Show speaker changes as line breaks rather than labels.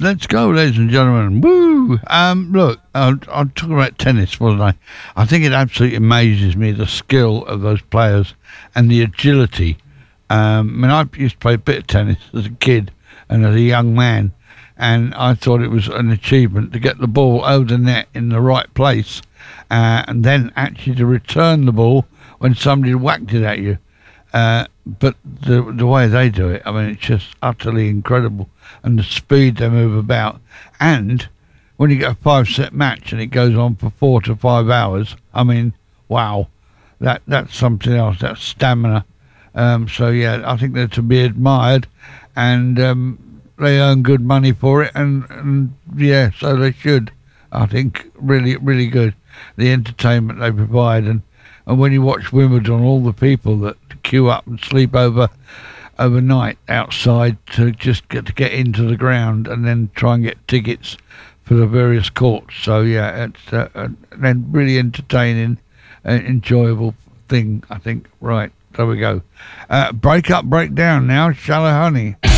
Let's go, ladies and gentlemen. Woo! Look, I'm talking about tennis, wasn't I? I think it absolutely amazes me, the skill of those players and the agility. I mean, I used to play a bit of tennis as a kid and as a young man, and I thought it was an achievement to get the ball over the net in the right place, and then actually to return the ball when somebody whacked it at you. But the way they do it, I mean, it's just utterly incredible. And the speed they move about. And when you get a 5-set match and it goes on for 4 to 5 hours, I mean, wow, that's something else. That's stamina. So, yeah, I think they're to be admired. And they earn good money for it. And yeah, so they should. I think really, really good. The entertainment they provide. And when you watch Wimbledon, all the people that queue up and sleep overnight outside to just get into the ground and then try and get tickets for the various courts. So yeah, it's a really entertaining, enjoyable thing, I think. Right, there we go. Break up, break down now. Shallow Honey.